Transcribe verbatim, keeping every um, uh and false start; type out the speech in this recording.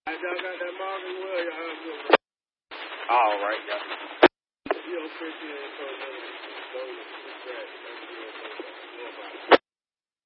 I got that Marvin Williams. All right, yeah.